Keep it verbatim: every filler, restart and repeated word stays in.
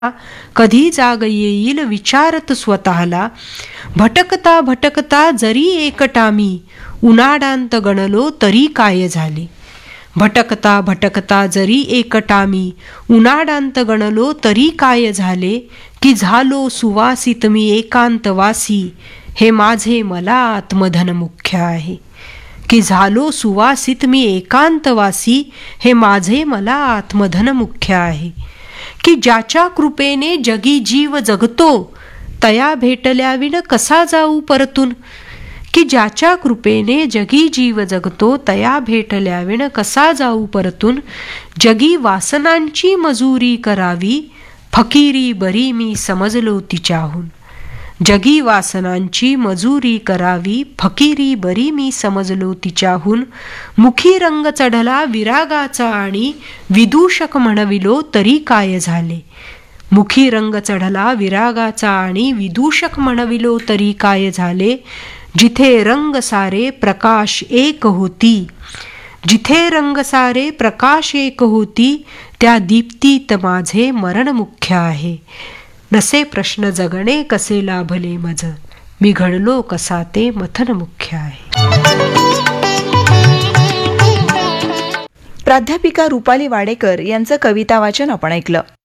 कधी जाग येईल विचारत स्वतःला. भटकता भटकता जरी एकटा मी, उनाडांत गणलो तरी काय झाले. भटकता भटकता जरी एकटा मी, उनाडांत गणलो तरी काय झाले. की झालो सुवासित मी एकांतवासी, हे माझे मला आत्मधन मुख्य आहे. की झालो सुवासित मी एकांतवासी, हे माझे मला आत्मधन मुख्य आहे. की ज्याच्या कृपेने जगी जीव जगतो, तया भेटल्या विण कसा जाऊ परतून. की ज्याच्या कृपेने जगी जीव जगतो, तया भेटल्या विण कसा जाऊ परतून. जगी वासनांची मजुरी करावी, फकीरी बरी मी समजलो तिच्याहून. जगी वासनांची मजुरी करावी, फकीरी बरी मी समजलो तिच्याहून. मुखी रंग चढला विरागाचा आणि, विदूषक म्हणविलो तरी काय झाले. मुखी रंग चढला विरागाचा आणि, विदूषक म्हणविलो तरी काय झाले. जिथे रंग सारे प्रकाश एक होती, जिथे रंग सारे प्रकाश एक होती, त्या दीप्तीत माझे मरण मुख्य आहे. नसे प्रश्न जगणे कसे लाभले मज, मी घडलो कसा ते मथन मुख्य आहे. प्राध्यापिका रुपाली वाडेकर यांचं कविता वाचन आपण ऐकलं.